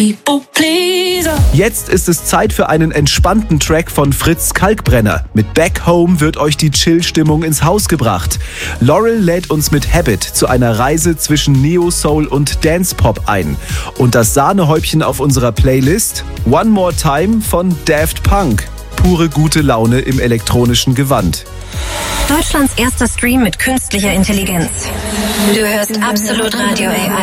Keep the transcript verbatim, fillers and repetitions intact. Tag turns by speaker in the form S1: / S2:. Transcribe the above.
S1: Jetzt ist es Zeit für einen entspannten Track von Fritz Kalkbrenner. Mit Back Home wird euch die Chill-Stimmung ins Haus gebracht. Laurel lädt uns mit Habit zu einer Reise zwischen Neo-Soul und Dance-Pop ein. Und das Sahnehäubchen auf unserer Playlist? One More Time von Daft Punk. Pure gute Laune im elektronischen Gewand.
S2: Deutschlands erster Stream mit künstlicher Intelligenz. Du hörst Absolut Radio A I.